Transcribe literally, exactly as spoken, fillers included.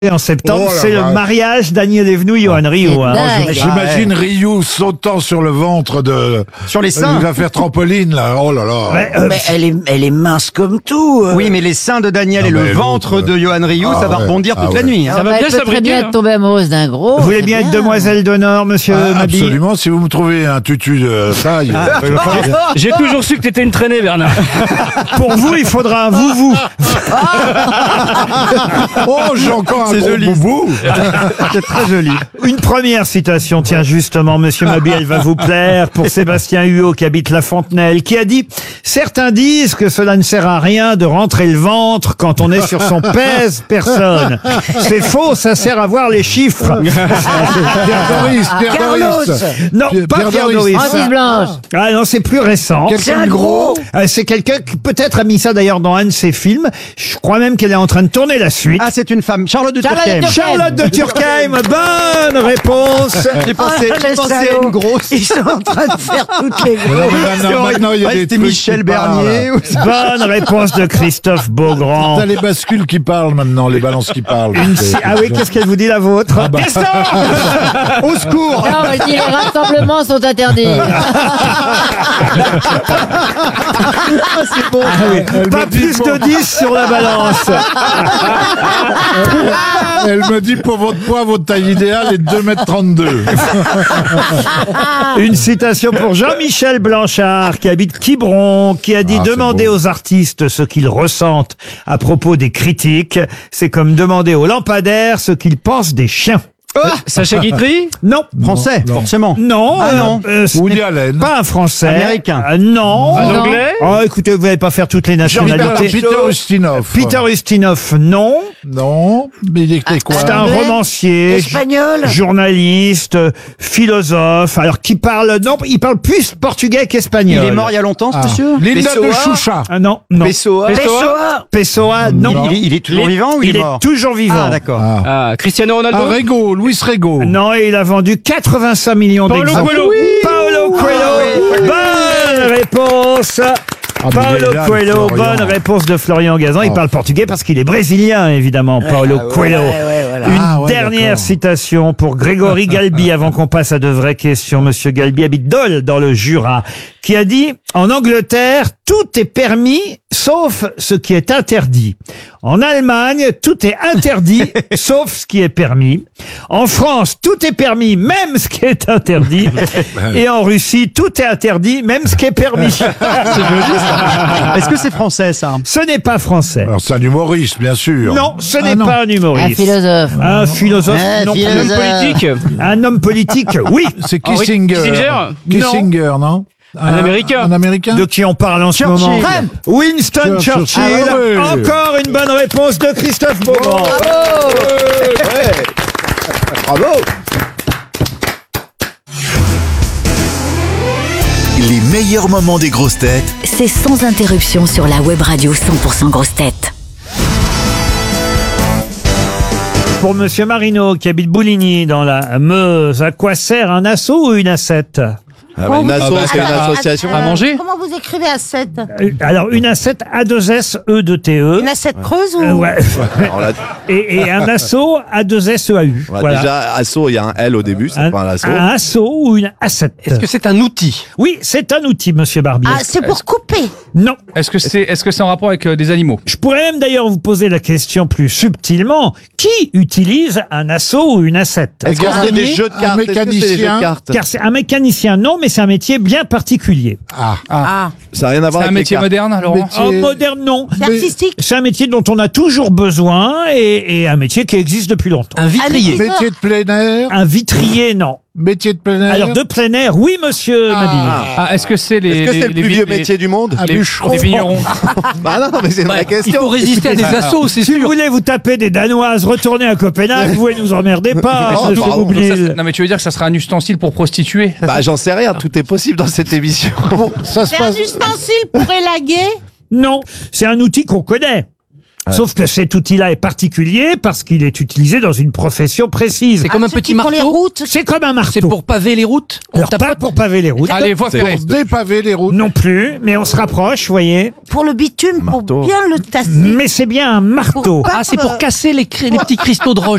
En septembre, Oh la c'est le vache. mariage Daniel Evenou, Johan Rioux. Hein. dingue. J'imagine Ryu sautant sur le ventre de... Sur les seins. Il va faire trampoline, là. Oh là là. Ouais, euh, Mais elle est, elle est mince comme tout. euh. Oui, mais les seins de Daniel Ah, et mais le ventre l'autre, de Johan Rioux, ah ça va ouais, rebondir ah toute la ouais. nuit. hein. Ça va bah, bien elle peut très s'abriter, bien hein. tomber amoureuse d'un gros. vous voulez c'est bien être demoiselle d'honneur, monsieur Ah, Mabille? absolument, si vous me trouvez un tutu de taille. J'ai toujours su que t'étais une traînée, Bernard. Pour vous, il faudra un vous-vous. Oh, j'ai encore un C'est gros joli. boubou. C'est très joli. Une première citation, tiens justement, monsieur Mabille, elle va vous plaire, pour Sébastien Huot qui habite La Fontenelle, qui a dit « Certains disent que cela ne sert à rien de rentrer le ventre quand on est sur son pèse personne. C'est faux, ça sert à voir les chiffres. Pierre Doris, Pierre Carlos. Doris. » Non, Pierre- pas Pierre Pierre Doris. Doris. Francis Blanche. Ah non, c'est plus récent. C'est un gros. Euh, C'est quelqu'un qui peut-être a mis ça d'ailleurs dans un de ses films. Je crois même qu'elle est en train de tourner la suite. Ah, c'est une femme. Charlotte de Charlotte Turckheim. de Charlotte de Turckheim, bonne réponse. J'ai pensé, Oh, j'ai les pensé à salauds. une grosse. Ils sont en train de faire toutes les Mais grosses. non, mais maintenant, maintenant, il y a Ouais, des C'était trucs Michel qui parlent. Bernier. ou ça. Bonne réponse de Christophe Beaugrand. T'as les bascules qui parlent maintenant, les balances qui parlent. Une si- Ah oui, qu'est-ce qu'elle vous dit la vôtre? Ah bah. Au secours. Non, elle dit les rassemblements sont interdits. C'est bon. Ah oui, Elle pas me dit plus bon. de dix sur la balance. Elle me dit pour votre poids, votre taille idéale est de deux mètres trente-deux. Une citation pour Jean-Michel Blanchard, qui habite Quiberon, qui a dit Ah, c'est demander beau. aux artistes ce qu'ils ressentent à propos des critiques. C'est comme demander aux lampadaires ce qu'ils pensent des chiens. Sacha Guitry. Non. Français, non. forcément. Non, Ah euh, non. euh, ce Woody n'est Allen. pas un Français. Américain. Euh, non. Un Non. anglais. Oh, écoutez, vous n'allez pas faire toutes les Peter, nationalités. Peter Ustinov. Peter Ustinov, non. Non, mais il était quoi? C'est un Anglais. romancier, Espagnol. journaliste, euh, philosophe. Alors, qui parle, non, il parle plus portugais Il qu'espagnol. est mort il y a longtemps, ce Ah. monsieur. Linda de Pessoa. Choucha. Ah non, non. Pessoa. Pessoa. Pessoa, non. Il, est- il est toujours Il est- vivant ou il, il est est mort toujours vivant. Ah, d'accord. Ah, Cristiano Ronaldo. Ah, Rego, Luis Rego. Non, et il a vendu quatre-vingt-cinq millions Paulo d'exemplaires. Coelho. Paolo Coelho. Bonne réponse. Ah, mais il est Paolo là, Coelho, Florian. bonne réponse de Florian Gazan. Il Oh. parle portugais parce qu'il est brésilien, évidemment, Paolo Coelho. Ouais, ouais, voilà. Une Ah, ouais, dernière d'accord. citation pour Grégory Galbi, avant qu'on passe à de vraies questions. Monsieur Galbi habite Dole, dans le Jura, qui a dit « En Angleterre, tout est permis, sauf ce qui est interdit. En Allemagne, tout est interdit, sauf ce qui est permis. En France, tout est permis, même ce qui est interdit. Et en Russie, tout est interdit, même ce qui est permis. » C'est joli, ça. Est-ce que c'est français, ça? Ce n'est pas français. Alors, c'est un humoriste, bien sûr. Non, ce Ah, n'est non. pas un Un humoriste. philosophe. Un philosophe, Un non plus. Un homme philosophe. politique. Un homme politique, oui. C'est Henri Kissinger. Kissinger. Kissinger, non? Un Américain. Un Américain? De qui on parle en ce Churchill. moment? Trump. Winston Churchill. Churchill. Ah ouais. Encore une bonne réponse de Christophe Beaugrand. Bravo. Les meilleurs moments des grosses têtes C'est sans interruption sur la web radio cent pour cent grosses têtes. Pour Monsieur Marino, qui habite Bouligny, dans la Meuse, à quoi sert un assaut ou une assiette? Ah bah, une asso, c'est une association. À manger. Comment vous écrivez à sept? Euh, Alors, une assiette, A deux S, E deux T E. Une assiette creuse ou Euh, ouais. Alors là, et, et un assaut, A deux S, E A U. ouais, Voilà. déjà, asso, il y a un L au début, c'est Un, pas un asso. un assaut ou une assiette? Est-ce que c'est un outil? Oui, c'est un outil, Monsieur Barbier. Ah, c'est pour couper. Non. Est-ce que c'est est-ce que c'est en rapport avec euh, des animaux? Je pourrais même d'ailleurs vous poser la question plus subtilement. Qui utilise un assaut ou une assiette? Est-ce que c'est des jeux de Un cartes? Est-ce que c'est des jeux de mécanicien. cartes Car c'est un mécanicien, non, mais c'est un métier bien particulier. Ah. Ah, Ça n'a rien à voir C'est un avec les métier cartes. moderne, Laurent? Métier- Oh, moderne, non. c'est artistique. C'est un métier dont on a toujours besoin et, et un métier qui existe depuis longtemps. Un vitrier. vitrier. Métier de plein air. Un vitrier, non. Métier de plein air. Alors de plein air, oui, monsieur Mabille. Ah, est-ce que c'est les Est-ce que les- c'est le les plus vi- vieux les- métier du monde? Un les- bûcheron. les vignerons? Bah non, mais c'est une vraie Il question. faut résister à des assauts, c'est Si vous sûr. voulez vous taper des Danoises, retournez à Copenhague, vous pouvez nous emmerder pas, Oh, monsieur pardon. Boublil. Ça, c'est- non mais tu veux dire que ça sera un ustensile pour prostituer? Bah j'en sais rien, tout est possible dans cette émission. Ça se C'est un passe. ustensile pour élaguer. Non, c'est un outil qu'on connaît. Sauf que cet outil-là est particulier parce qu'il est utilisé dans une profession précise. C'est comme un Ceux petit qui font les marteau. routes. C'est comme un marteau. C'est pour paver les routes. On Alors, tape pas pour paver les routes. Allez, voix C'est- ferrée. Pour dépaver les routes. Non plus, mais on se rapproche, vous voyez. Pour le bitume, pour Marteau. bien le tasser. Mais c'est bien un marteau. Pour pas Ah, c'est pour que- casser les, cri- les petits cristaux de roche.